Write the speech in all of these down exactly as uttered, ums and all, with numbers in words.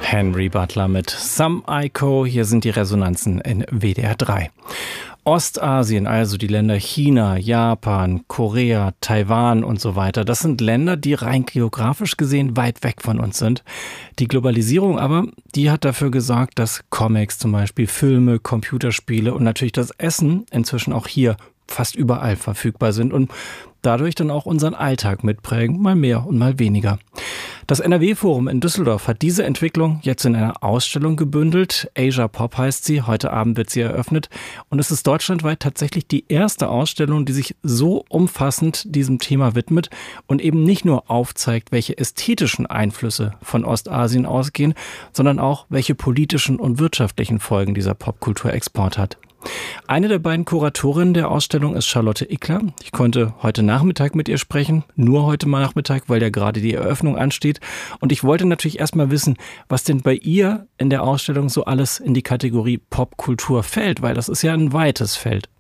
Henry Butler mit Some Aiko. Hier sind die Resonanzen in W D R drei. Ostasien, also die Länder China, Japan, Korea, Taiwan und so weiter, das sind Länder, die rein geografisch gesehen weit weg von uns sind. Die Globalisierung aber, die hat dafür gesorgt, dass Comics zum Beispiel, Filme, Computerspiele und natürlich das Essen inzwischen auch hier fast überall verfügbar sind und dadurch dann auch unseren Alltag mitprägen, mal mehr und mal weniger. Das N R W-Forum in Düsseldorf hat diese Entwicklung jetzt in einer Ausstellung gebündelt. Asia Pop heißt sie. Heute Abend wird sie eröffnet. Und es ist deutschlandweit tatsächlich die erste Ausstellung, die sich so umfassend diesem Thema widmet und eben nicht nur aufzeigt, welche ästhetischen Einflüsse von Ostasien ausgehen, sondern auch, welche politischen und wirtschaftlichen Folgen dieser Popkulturexport hat. Eine der beiden Kuratorinnen der Ausstellung ist Charlotte Ickler. Ich konnte heute Nachmittag mit ihr sprechen, nur heute mal Nachmittag, weil ja gerade die Eröffnung ansteht. Und ich wollte natürlich erstmal wissen, was denn bei ihr in der Ausstellung so alles in die Kategorie Popkultur fällt, weil das ist ja ein weites Feld.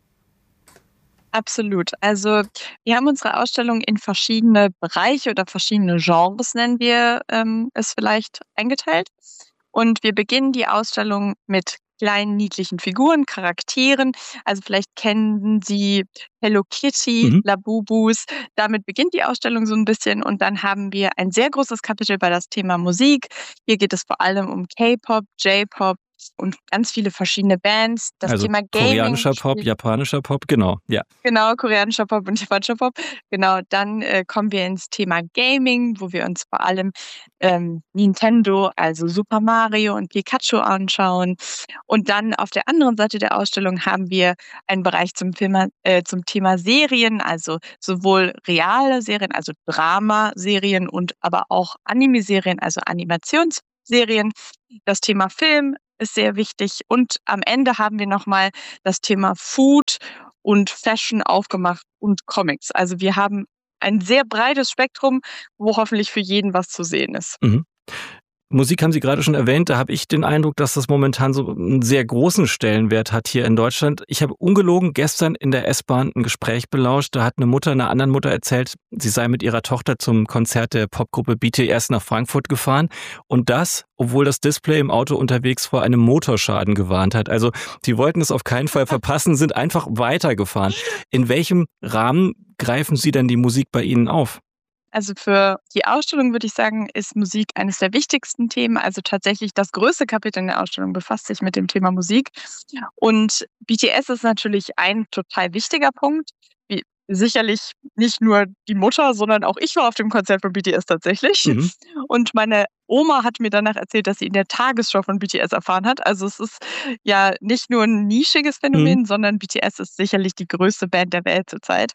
Absolut. Also wir haben unsere Ausstellung in verschiedene Bereiche oder verschiedene Genres, nennen wir ähm, es vielleicht, eingeteilt. Und wir beginnen die Ausstellung mit kleinen, niedlichen Figuren, Charakteren. Also vielleicht kennen Sie Hello Kitty, Mhm. Labubus. Damit beginnt die Ausstellung so ein bisschen. Und dann haben wir ein sehr großes Kapitel bei das Thema Musik. Hier geht es vor allem um K-Pop, J-Pop und ganz viele verschiedene Bands. Das Also Thema Gaming koreanischer Pop, spielt japanischer Pop, genau, ja. Genau, koreanischer Pop und japanischer Pop. Genau, dann äh, kommen wir ins Thema Gaming, wo wir uns vor allem ähm, Nintendo, also Super Mario und Pikachu anschauen. Und dann auf der anderen Seite der Ausstellung haben wir einen Bereich zum Thema, äh, zum Thema Serien, also sowohl reale Serien, also Dramaserien und aber auch Anime-Serien, also Animationsserien. Das Thema Film ist sehr wichtig. Und am Ende haben wir nochmal das Thema Food und Fashion aufgemacht und Comics. Also wir haben ein sehr breites Spektrum, wo hoffentlich für jeden was zu sehen ist. Mhm. Musik haben Sie gerade schon erwähnt, da habe ich den Eindruck, dass das momentan so einen sehr großen Stellenwert hat hier in Deutschland. Ich habe ungelogen gestern in der S-Bahn ein Gespräch belauscht, da hat eine Mutter einer anderen Mutter erzählt, sie sei mit ihrer Tochter zum Konzert der Popgruppe B T S nach Frankfurt gefahren und das, obwohl das Display im Auto unterwegs vor einem Motorschaden gewarnt hat. Also die wollten es auf keinen Fall verpassen, sind einfach weitergefahren. In welchem Rahmen greifen Sie denn die Musik bei Ihnen auf? Also für die Ausstellung würde ich sagen, ist Musik eines der wichtigsten Themen. Also tatsächlich das größte Kapitel in der Ausstellung befasst sich mit dem Thema Musik. Und B T S ist natürlich ein total wichtiger Punkt. Wie, sicherlich nicht nur die Mutter, sondern auch ich war auf dem Konzert von B T S tatsächlich. Mhm. Und meine Oma hat mir danach erzählt, dass sie in der Tagesschau von B T S erfahren hat. Also es ist ja nicht nur ein nischiges Phänomen, Mhm. sondern B T S ist sicherlich die größte Band der Welt zurzeit.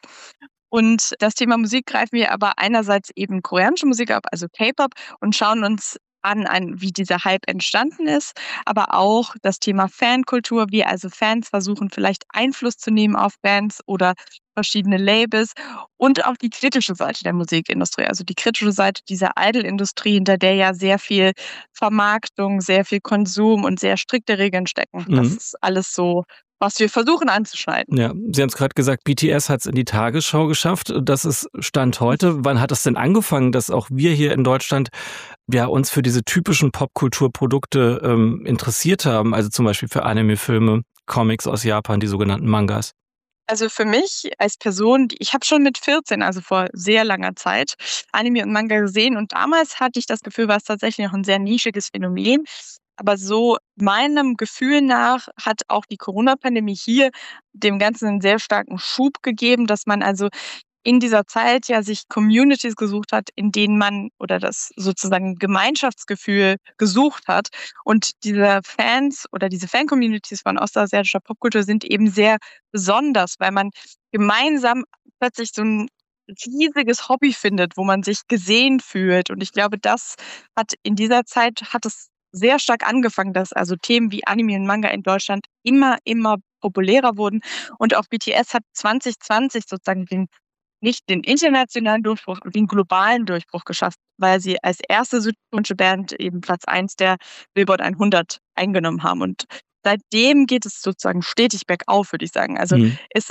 Und das Thema Musik greifen wir aber einerseits eben koreanische Musik ab, also K-Pop, und schauen uns an, an, wie dieser Hype entstanden ist, aber auch das Thema Fankultur, wie also Fans versuchen, vielleicht Einfluss zu nehmen auf Bands oder verschiedene Labels und auch die kritische Seite der Musikindustrie, also die kritische Seite dieser Idol-Industrie, hinter der ja sehr viel Vermarktung, sehr viel Konsum und sehr strikte Regeln stecken. Das Mhm. ist alles so, was wir versuchen anzuschneiden. Ja, Sie haben es gerade gesagt, B T S hat es in die Tagesschau geschafft. Das ist Stand heute. Wann hat es denn angefangen, dass auch wir hier in Deutschland ja, uns für diese typischen Popkulturprodukte ähm, interessiert haben? Also zum Beispiel für Anime-Filme, Comics aus Japan, die sogenannten Mangas. Also für mich als Person, die ich habe schon mit vierzehn, also vor sehr langer Zeit, Anime und Manga gesehen und damals hatte ich das Gefühl, war es tatsächlich noch ein sehr nischiges Phänomen. Aber so meinem Gefühl nach hat auch die Corona-Pandemie hier dem Ganzen einen sehr starken Schub gegeben, dass man also in dieser Zeit ja sich Communities gesucht hat, in denen man oder das sozusagen Gemeinschaftsgefühl gesucht hat. Und diese Fans oder diese Fan-Communities von ostasiatischer Popkultur sind eben sehr besonders, weil man gemeinsam plötzlich so ein riesiges Hobby findet, wo man sich gesehen fühlt. Und ich glaube, das hat in dieser Zeit hat es sehr stark angefangen, dass also Themen wie Anime und Manga in Deutschland immer, immer populärer wurden. Und auch B T S hat zwanzig zwanzig sozusagen den nicht den internationalen Durchbruch, aber den globalen Durchbruch geschafft, weil sie als erste südkoreanische Band eben Platz eins der Billboard hundert eingenommen haben. Und seitdem geht es sozusagen stetig bergauf, würde ich sagen. Also Mhm. es ist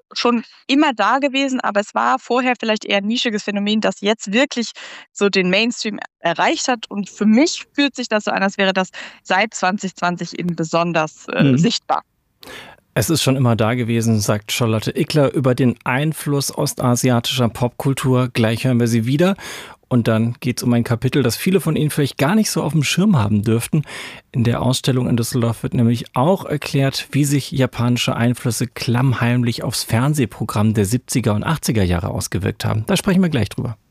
schon immer da gewesen, aber es war vorher vielleicht eher ein nischiges Phänomen, das jetzt wirklich so den Mainstream erreicht hat. Und für mich fühlt sich das so an, als wäre das seit zwanzig zwanzig eben besonders äh, Mhm. sichtbar. Es ist schon immer da gewesen, sagt Charlotte Ickler über den Einfluss ostasiatischer Popkultur. Gleich hören wir sie wieder. Und dann geht es um ein Kapitel, das viele von Ihnen vielleicht gar nicht so auf dem Schirm haben dürften. In der Ausstellung in Düsseldorf wird nämlich auch erklärt, wie sich japanische Einflüsse klammheimlich aufs Fernsehprogramm der siebziger und achtziger Jahre ausgewirkt haben. Da sprechen wir gleich drüber.